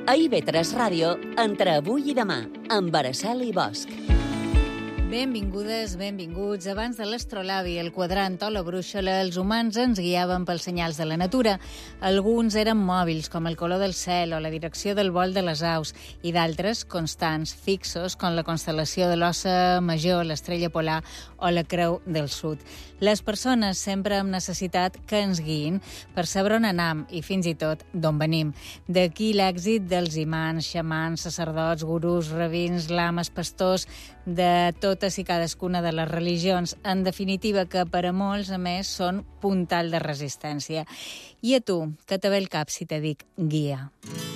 A IB3 Ràdio, entre avui i demà, amb Araceli Bosch. Benvingudes, benvinguts. Abans de l'astrolabi, el quadrant o la brúixola, els humans ens guiaven pels senyals de la natura. Alguns eren mòbils, com el color del cel o la direcció del vol de les aus, i d'altres constants, fixos, com la constel·lació de l'Ossa Major, l'estrella polar o la Creu del Sud. Les persones sempre hem necessitat que ens guiïn per saber on anam i fins i tot d'on venim. D'aquí l'èxit dels imants, xamans, sacerdots, gurús, rabins, lames, pastors, de totes i cadascuna de les religions, en definitiva que per a molts, a més, són puntal de resistència. I a tu, que te ve el cap si te dic guia?